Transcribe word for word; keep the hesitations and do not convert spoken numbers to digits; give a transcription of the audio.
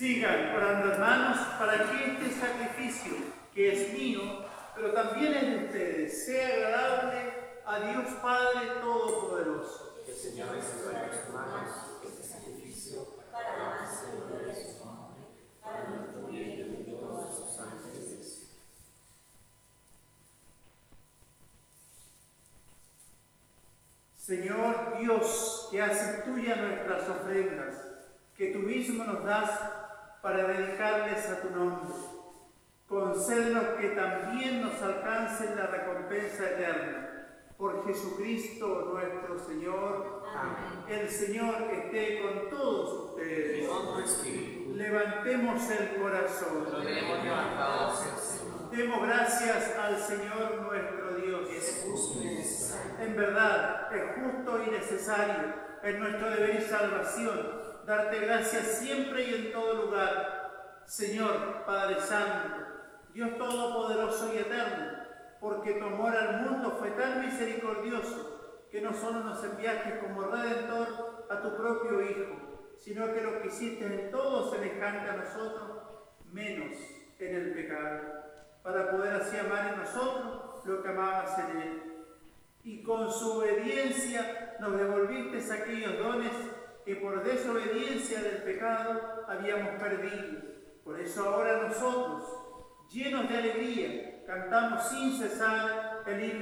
Sigan orando, hermanos, para que este sacrificio, que es mío, pero también es de ustedes, sea agradable a Dios Padre Todopoderoso. Que el Señor reciba de tus manos este sacrificio para la alabanza y gloria de su nombre, para nuestro bien y el de todos sus ángeles. Señor Dios, que haces tuya nuestras ofrendas, que tú mismo nos das para dedicarles a tu nombre, concédenos que también nos alcancen la recompensa eterna. Por Jesucristo nuestro Señor. Amén. El Señor esté con todos ustedes. Y con tu espíritu. Levantemos el corazón. Lo tenemos levantado hacia el Señor. Demos gracias al Señor nuestro Dios. Es justo y necesario. En verdad, es justo y necesario, es nuestro deber y salvación, darte gracias siempre y en todo lugar. Señor, Padre Santo, Dios Todopoderoso y Eterno, porque tu amor al mundo fue tan misericordioso que no solo nos enviaste como Redentor a tu propio Hijo, sino que lo quisiste en todo semejante a nosotros, menos en el pecado, para poder así amar en nosotros lo que amabas en Él. Y con su obediencia nos devolviste aquellos dones que por desobediencia del pecado habíamos perdido. Por eso ahora nosotros, llenos de alegría, cantamos sin cesar el himno